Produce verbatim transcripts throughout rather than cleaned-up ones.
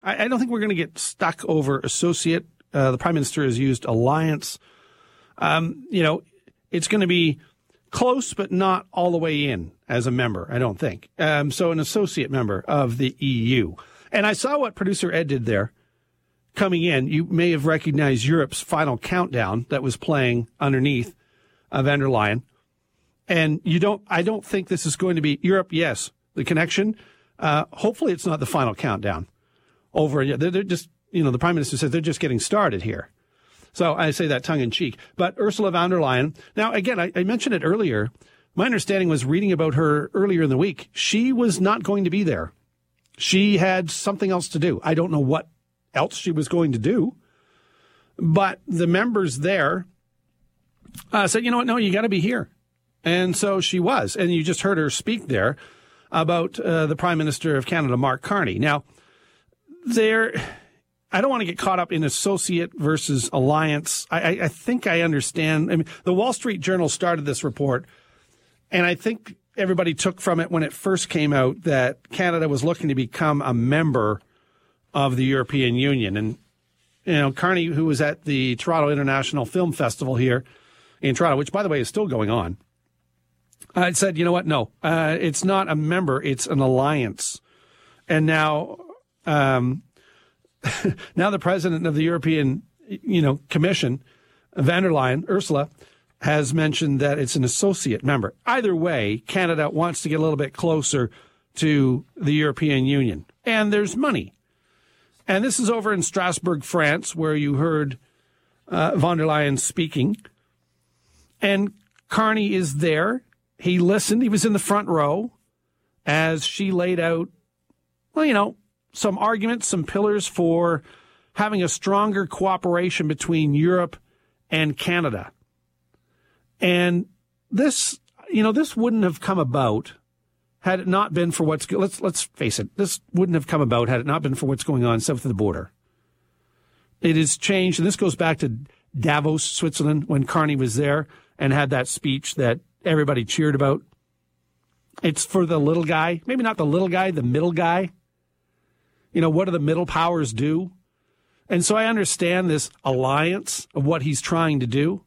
I, I don't think we're going to get stuck over associate. Uh, the prime minister has used alliance. Um, you know, it's going to be close, but not all the way in as a member, I don't think. Um, so an associate member of the E U. And I saw what producer Ed did there coming in. You may have recognized Europe's final countdown that was playing underneath uh, van der Leyen. And you don't, I don't think this is going to be Europe. Yes, the connection. Uh, hopefully it's not the final countdown over. They're, they're just, you know, the prime minister says they're just getting started here. So I say that tongue in cheek. But Ursula von der Leyen, now again, I, I mentioned it earlier. My understanding was reading about her earlier in the week. She was not going to be there. She had something else to do. I don't know what else she was going to do. But the members there uh, said, you know what? No, you got to be here. And so she was. And you just heard her speak there about uh, the Prime Minister of Canada, Mark Carney. Now, there, I don't want to get caught up in associate versus alliance. I, I, I think I understand. I mean, the Wall Street Journal started this report, and I think everybody took from it when it first came out that Canada was looking to become a member of the European Union. And, you know, Carney, who was at the Toronto International Film Festival here in Toronto, which, by the way, is still going on, I said, you know what? No, uh, it's not a member. It's an alliance. And now, um, now the president of the European, you know, Commission, van der Leyen, Ursula, has mentioned that it's an associate member. Either way, Canada wants to get a little bit closer to the European Union. And there's money. And this is over in Strasbourg, France, where you heard uh, von der Leyen speaking. And Carney is there. He listened. He was in the front row as she laid out, well, you know, some arguments, some pillars for having a stronger cooperation between Europe and Canada. And this, you know, this wouldn't have come about had it not been for what's, let's, let's face it, this wouldn't have come about had it not been for what's going on south of the border. It has changed. And this goes back to Davos, Switzerland, when Carney was there and had that speech that everybody cheered about. It's for the little guy, maybe not the little guy, the middle guy. You know, what do the middle powers do? And so I understand this alliance of what he's trying to do.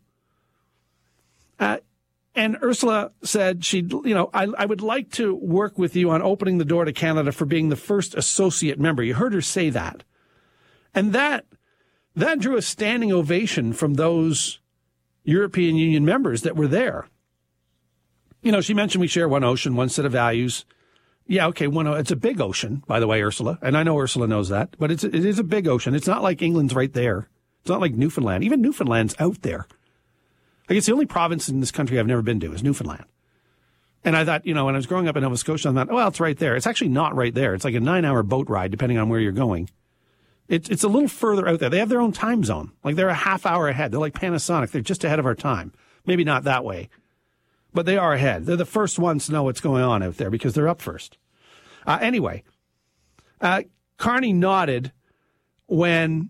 Uh, and Ursula said she'd, you know, I, I would like to work with you on opening the door to Canada for being the first associate member. You heard her say that. And that, that drew a standing ovation from those European Union members that were there. You know, she mentioned we share one ocean, one set of values. Yeah, okay, one, it's a big ocean, by the way, Ursula. And I know Ursula knows that. But it's, it is a big ocean. It's not like England's right there. It's not like Newfoundland. Even Newfoundland's out there. I guess the only province in this country I've never been to is Newfoundland. And I thought, you know, when I was growing up in Nova Scotia, I thought, well, it's right there. It's actually not right there. It's like a nine-hour boat ride, depending on where you're going. It's it's a little further out there. They have their own time zone. Like, they're a half hour ahead. They're like Panasonic. They're just ahead of our time. Maybe not that way. But they are ahead. They're the first ones to know what's going on out there because they're up first. Uh, anyway, uh, Carney nodded when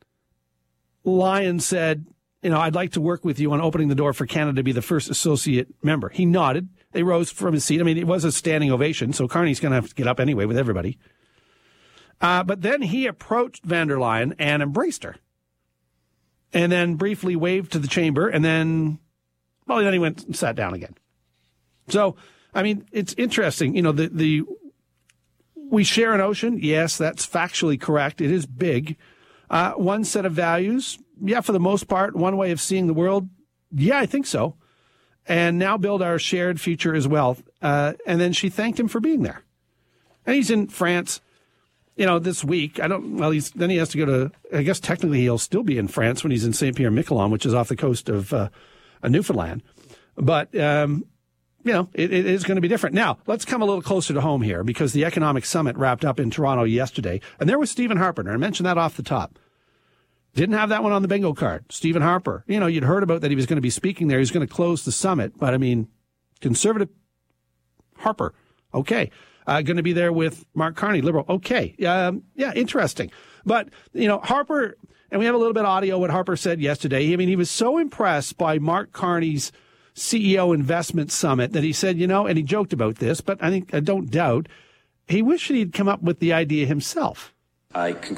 Lyon said, you know, I'd like to work with you on opening the door for Canada to be the first associate member. He nodded. They rose from his seat. I mean, it was a standing ovation, so Carney's going to have to get up anyway with everybody. Uh, but then he approached van der Leyen and embraced her. And then briefly waved to the chamber, and then, well, then he went and sat down again. So, I mean, it's interesting. You know, the, the we share an ocean. Yes, that's factually correct. It is big. Uh, one set of values. Yeah, for the most part, one way of seeing the world. Yeah, I think so. And now build our shared future as well. Uh, and then she thanked him for being there. And he's in France, you know, this week. I don't, well, he's, then he has to go to, I guess technically he'll still be in France when he's in Saint Pierre Miquelon, which is off the coast of uh, Newfoundland. But, um, you know, it, it is going to be different. Now, let's come a little closer to home here because the economic summit wrapped up in Toronto yesterday. And there was Stephen Harper. And I mentioned that off the top. Didn't have that one on the bingo card. Stephen Harper. You know, you'd heard about that he was going to be speaking there. He's going to close the summit. But, I mean, conservative Harper. Okay. Uh, going to be there with Mark Carney, Liberal. Okay. Um, yeah, interesting. But, you know, Harper, and we have a little bit of audio what Harper said yesterday. I mean, he was so impressed by Mark Carney's C E O investment summit that he said, you know, and he joked about this, but I think I don't doubt, he wished he'd come up with the idea himself. I